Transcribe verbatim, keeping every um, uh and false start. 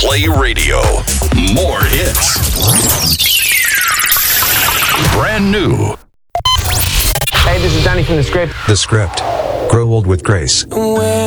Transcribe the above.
Play Radio. More hits. Brand new. Hey, this is Danny from The Script. The Script. Grow old with grace.